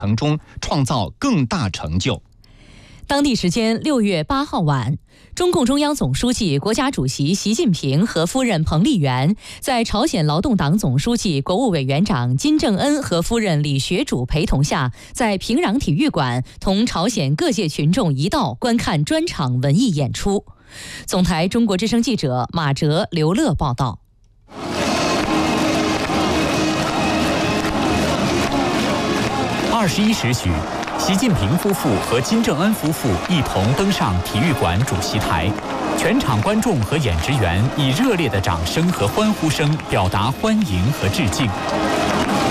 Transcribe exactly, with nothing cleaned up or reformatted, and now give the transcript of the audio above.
程中创造更大成就。 当地时间六月八号晚，中共中央总书记、国家主席习近平和夫人彭丽媛在朝鲜劳动党总书记、国务委员长金正恩和夫人李学主陪同下，在平壤体育馆同朝鲜各界群众一道观看专场文艺演出。总台中国之声记者马哲、刘乐报道。 二十一时许，习近平夫妇和金正恩夫妇一同登上体育馆主席台，全场观众和演职员以热烈的掌声和欢呼声表达欢迎和致敬。